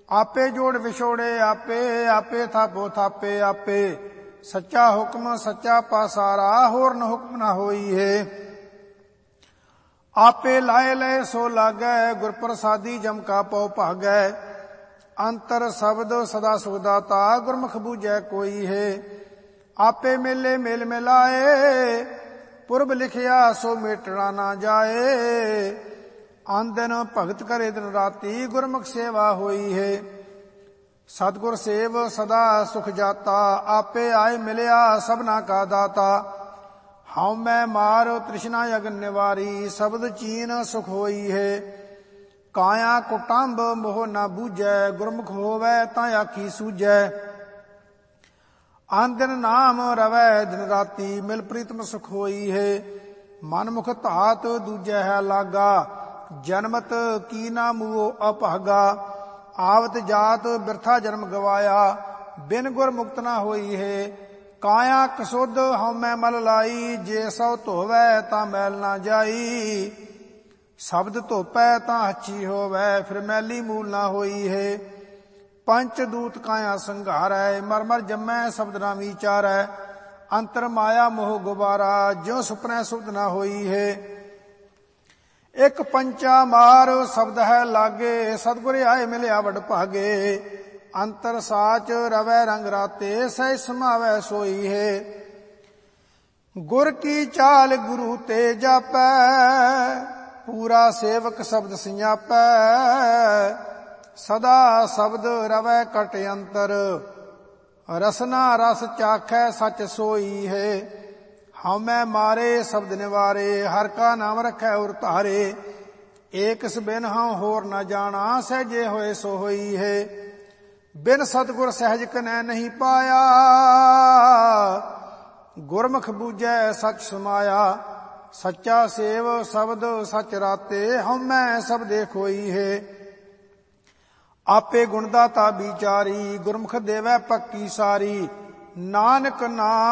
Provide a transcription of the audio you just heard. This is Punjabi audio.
ਆਪੇ ਜੋੜ ਵਿਛੋੜੇ ਆਪੇ, ਆਪੇ ਥਾਪੋ ਥਾਪੇ ਆਪੇ। ਸੱਚਾ ਹੁਕਮ ਸੱਚਾ ਪਾਸਾਰਾ, ਹੋਰ ਨ ਹੁਕਮ ਨਾ ਹੋਈ ਹੈ। ਆਪੇ ਲਾਏ ਲਏ ਸੋ ਲਾਗੈ, ਗੁਰ ਪ੍ਰਸਾਦੀ ਜਮ ਕਾ ਪਉ ਭਾਗੈ। ਅੰਤਰ ਸ਼ਬਦ ਸਦਾ ਸੁਖ ਦਾਤਾ, ਗੁਰਮੁਖ ਬੂਝੈ ਕੋਈ ਹੈ। ਆਪੇ ਮੇਲੇ ਮੇਲ ਮਿਲਾਏ, ਪੁਰਬ ਲਿਖਿਆ ਸੋ ਮੇਟਣਾ ਨਾ ਜਾਏ। ਆਨ ਦਿਨ ਭਗਤ ਕਰੇ ਦਿਨ ਰਾਤੀ, ਗੁਰਮੁਖ ਸੇਵਾ ਹੋਈ ਹੈ। ਸਤਿਗੁਰ ਸੇਵ ਸਦਾ ਸੁਖ ਜਾਤਾ, ਆਪੇ ਆਏ ਮਿਲਿਆ ਸਭਨਾ ਕਾ ਦਾਤਾ। ਹਉ ਮੈਂ ਮਾਰ ਤ੍ਰਿਸ਼ਨਾ ਅਗਨ ਨਿਵਾਰੀ, ਸ਼ਬਦ ਚੀਨ ਸੁਖ ਹੋਈ ਹੈ। ਕਾਇਆ ਕੁਟੰਬ ਮੋਹ ਨਾ ਬੂਝੈ, ਗੁਰਮੁਖ ਹੋਵੈ ਤਾਂ ਆਖੀ ਸੂਝੈ। ਆਨ ਦਿਨ ਨਾਮ ਰਵੈ ਦਿਨ ਰਾਤੀ, ਮਿਲ ਪ੍ਰੀਤਮ ਸੁਖ ਹੋਈ ਹੈ। ਮਨ ਮੁਖ ਧਾਤ ਦੂਜੈ ਹੈ ਲਾਗਾ, ਜਨਮਤ ਕੀ ਨਾ ਮੂਓ ਅਭਾਗਾ। ਆਵਤ ਜਾਤ ਬਿਰਥਾ ਜਨਮ ਗਵਾਇਆ, ਬਿਨ ਗੁਰ ਮੁਕਤ ਨਾ ਹੋਈ ਹੈ। ਕਾਇਆ ਕਸੁੱਧ ਹਉਮੈ ਮਲ ਲਾਈ, ਜੇ ਸੋ ਧੋਵੈ ਤਾਂ ਮੈਲ ਨਾ ਜਾਈ। ਸ਼ਬਦ ਧੋਪੈ ਤਾਂ ਹੱਛੀ ਹੋਵੈ, ਫਿਰ ਮੈਲੀ ਮੂਲ ਨਾ ਹੋਈ ਹੈ। ਪੰਚ ਦੂਤ ਕਾਇਆ ਸੰਘਾਰੈ, ਮਰ ਮਰ ਜੰਮੈ ਸ਼ਬਦ ਨਾ ਵਿਚਾਰੈ। ਅੰਤਰ ਮਾਇਆ ਮੋਹ ਗੁਬਾਰਾ, ਜਿਉ ਸੁਪਨੈ ਸੁਧ ਨਾ ਹੋਈ ਹੈ। ਇੱਕ ਪੰਚਾ ਮਾਰ ਸ਼ਬਦ ਹੈ ਲਾਗੇ, ਸਤਿਗੁਰ ਆਏ ਮਿਲਿਆ ਵਡ ਭਾਗੇ। ਅੰਤਰ ਸਾਚ ਰਵੈ ਰੰਗ ਰਾਤੇ, ਸਹਿ ਸਮਾਵੈ ਸੋਈ ਹੈ। ਗੁਰ ਕੀ ਚਾਲ ਗੁਰੂ ਤੇ ਜਾਪੈ, ਪੂਰਾ ਸੇਵਕ ਸ਼ਬਦ ਸਿਆਪੈ। ਸਦਾ ਸ਼ਬਦ ਰਵੈ ਕਟ ਅੰਤਰ, ਰਸਨਾ ਰਸ ਚਾਖੈ ਸਚ ਸੋਈ ਹੈ। ਹਉਮੈ ਮਾਰੇ ਸ਼ਬਦ ਨਿਵਾਰੇ, ਹਰ ਕਾ ਨਾਮ ਰਖੈ ਉਰ ਧਾਰੇ। ਏਕਸ ਬਿਨ ਹਉ ਹੋਰ ਨ ਜਾਣਾ, ਸਹਿਜੇ ਹੋਏ ਸੋ ਹੋਈ ਹੈ। ਬਿਨ ਸਤਿਗੁਰ ਸਹਿਜ ਕਨੈ ਨਹੀਂ ਪਾਇਆ, ਗੁਰਮੁਖ ਬੂਝੈ ਸਚ ਸਮਾਇਆ। ਸੱਚਾ ਸੇਵ ਸ਼ਬਦ ਸਚ ਰਾਤੇ, ਹਉਮੈ ਸਭ ਦੇਖ ਹੋਈ ਹੈ। ਆਪੇ ਗੁਣ ਦਾਤਾ ਵਿਚਾਰੀ, ਗੁਰਮੁਖ ਦੇਵੈ ਪੱਕੀ ਸਾਰੀ। ਨਾਨਕ ਨਾਮ